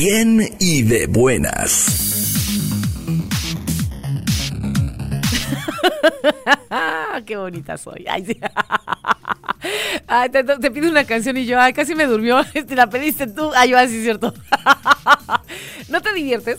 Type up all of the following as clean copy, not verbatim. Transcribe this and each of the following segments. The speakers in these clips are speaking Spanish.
Bien y de buenas. Qué bonita soy. Ay, sí. Ay, te pido una canción y yo, ay, casi me durmió. La pediste tú. Ay, yo, así es cierto. ¿No te diviertes?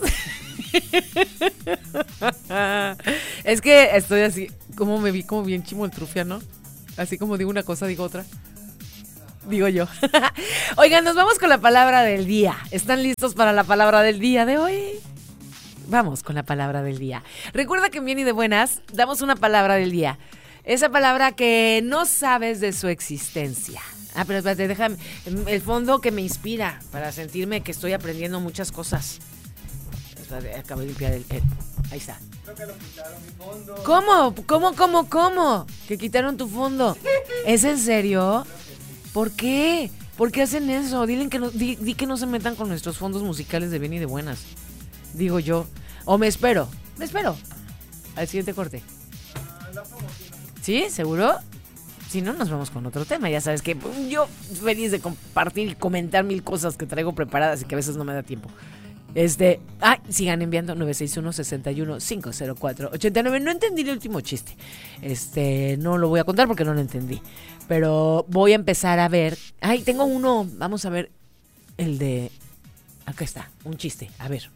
Es que estoy así, como me vi como bien chimoltrufia, ¿no? Así como digo una cosa, digo otra. Digo yo. Oigan, nos vamos con la palabra del día. ¿Están listos para la palabra del día de hoy? Vamos con la palabra del día. Recuerda que en Bien y de Buenas damos una palabra del día. Esa palabra que no sabes de su existencia. Pero espérate, déjame el fondo que me inspira para sentirme que estoy aprendiendo muchas cosas. Espérate, acabo de limpiar el... Ahí está. Creo que lo quitaron mi fondo. ¿Cómo? ¿Que quitaron tu fondo? ¿Es en serio? ¿Por qué? ¿Por qué hacen eso? Di que no se metan con nuestros fondos musicales de Bien y de Buenas. Digo yo. O me espero al siguiente corte. ¿Sí? ¿Seguro? Si no, nos vamos con otro tema. Ya sabes que yo feliz de compartir y comentar mil cosas que traigo preparadas y que a veces no me da tiempo. Sigan enviando 961-61-504-89. No entendí el último chiste. No lo voy a contar porque no lo entendí. Pero voy a empezar a ver. Tengo uno. Vamos a ver el de... Acá está, un chiste. A ver.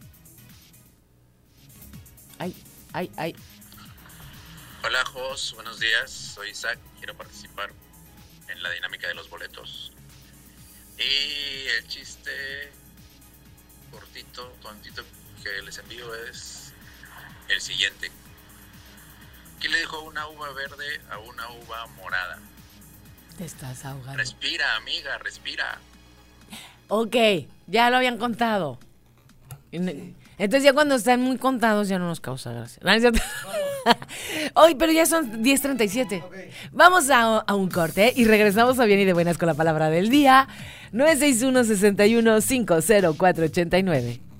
Ay. Hola, Jos, buenos días. Soy Isaac. Quiero participar en la dinámica de los boletos. Y el chiste cortito, tontito que les envío es el siguiente. ¿Qué le dijo una uva verde a una uva morada? Te estás ahogando. Respira, amiga, respira. Ok, ya lo habían contado. Entonces ya cuando están muy contados ya no nos causa gracia. ¿No es cierto? Hoy, pero ya son 10:37. Okay. Vamos a un corte y regresamos a Bien y de Buenas con la palabra del día. 961-61-504-89.